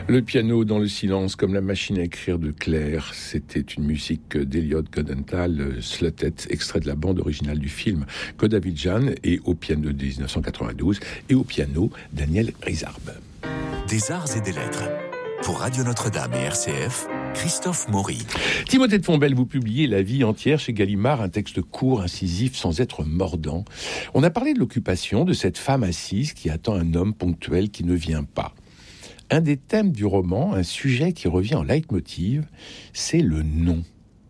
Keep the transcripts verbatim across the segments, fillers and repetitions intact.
Le piano dans le silence, comme la machine à écrire de Claire. C'était une musique d'Elliot Goldenthal, Slutted, extrait de la bande originale du film Kodavidjan, et au piano de dix-neuf cent quatre-vingt-douze, et au piano Daniel Rizarbe. Des arts et des lettres. Pour Radio Notre-Dame et R C F, Christophe Maury. Timothée de Fontbelle, vous publiez La vie entière chez Gallimard, un texte court, incisif, sans être mordant. On a parlé de l'occupation de cette femme assise qui attend un homme ponctuel qui ne vient pas. Un des thèmes du roman, un sujet qui revient en leitmotiv, c'est le nom.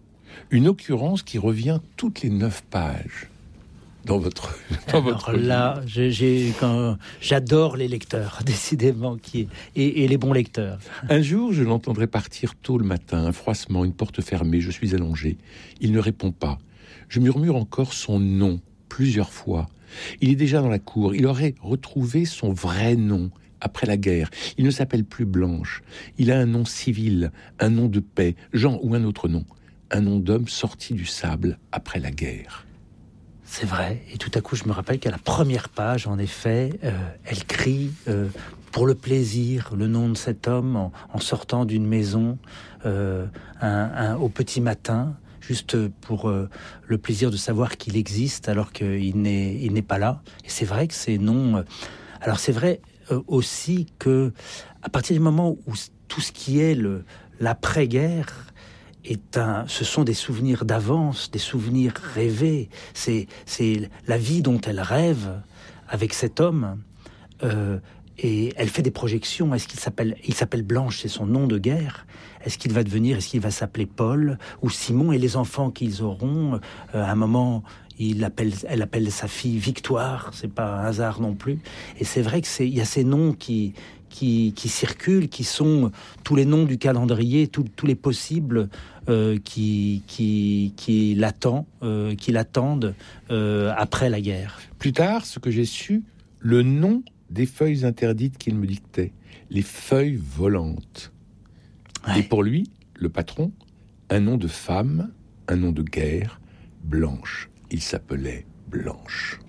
Une occurrence qui revient toutes les neuf pages dans votre dans Alors votre là, j'ai, j'ai, quand, j'adore les lecteurs, décidément, qui et, et les bons lecteurs. Un jour, je l'entendrai partir tôt le matin, un froissement, une porte fermée, je suis allongé. Il ne répond pas. Je murmure encore son nom, plusieurs fois. Il est déjà dans la cour, il aurait retrouvé son vrai nom. Après la guerre, il ne s'appelle plus Blanche. Il a un nom civil, un nom de paix, Jean ou un autre nom. Un nom d'homme sorti du sable après la guerre. C'est vrai, et tout à coup je me rappelle qu'à la première page, en effet, euh, elle crie euh, pour le plaisir, le nom de cet homme en, en sortant d'une maison euh, un, un, au petit matin, juste pour euh, le plaisir de savoir qu'il existe alors qu'il n'est, il n'est pas là. Et c'est vrai que ces noms... Euh, alors c'est vrai euh, aussi que à partir du moment où tout ce qui est le, l'après-guerre... est un, ce sont des souvenirs d'avance, des souvenirs rêvés. C'est, c'est la vie dont elle rêve avec cet homme. Euh, et elle fait des projections. Est-ce qu'il s'appelle, il s'appelle Blanche, c'est son nom de guerre. Est-ce qu'il va devenir, est-ce qu'il va s'appeler Paul ou Simon? Et les enfants qu'ils auront, euh, à un moment, il appelle, elle appelle sa fille Victoire. C'est pas un hasard non plus. Et c'est vrai que c'est, il y a ces noms qui Qui, qui circulent, qui sont tous les noms du calendrier, tout, tous les possibles euh, qui, qui, qui, l'attend, euh, qui l'attendent euh, après la guerre. Plus tard, ce que j'ai su, le nom des feuilles interdites qu'il me dictait, les feuilles volantes. Ouais. Et pour lui, le patron, un nom de femme, un nom de guerre, Blanche. Il s'appelait Blanche.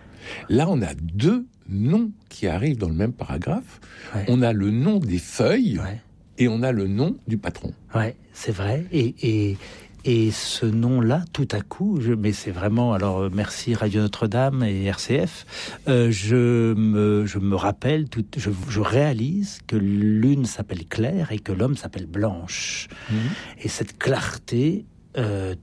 Là, on a deux noms qui arrivent dans le même paragraphe. Ouais. On a le nom des feuilles, ouais, et on a le nom du patron. Ouais, c'est vrai. Et, et, et ce nom-là, tout à coup, je, mais c'est vraiment... Alors, merci Radio Notre-Dame et R C F. Euh, je, me, je me rappelle, tout, je, je réalise que l'une s'appelle Claire et que l'homme s'appelle Blanche. Mmh. Et cette clarté... Euh,